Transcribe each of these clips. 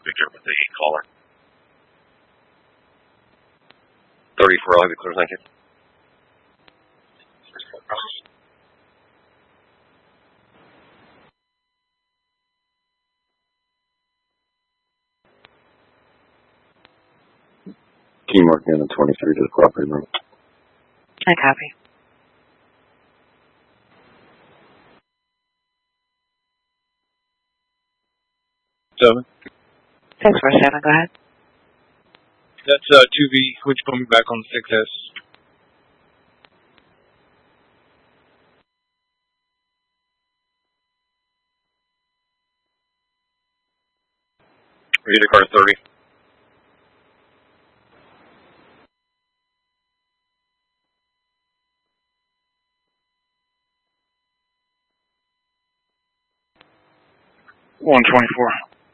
Victor with the caller. 34, I'll be clear, thank you. Can you mark me on the 23 to the property room? I copy. 7. 647, go ahead. That's 2V. Would you put me back on the 6S? Read the car 30. $124.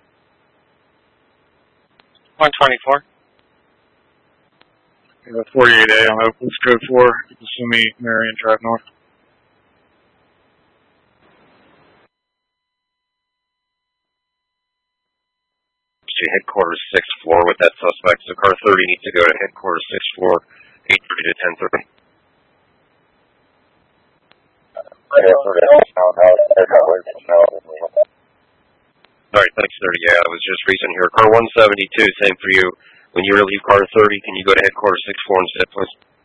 124. 48A on Opals Code 4. Sumi Marion Drive North. See headquarters 6th floor with that suspect. So car 30 needs to go to headquarters 6th floor, 8:30 to 10:30. Alright, thanks 30. Yeah, I was just recent here. Car 172, same for you. When you relieve car 30, can you go to headquarters 6th floor instead, please?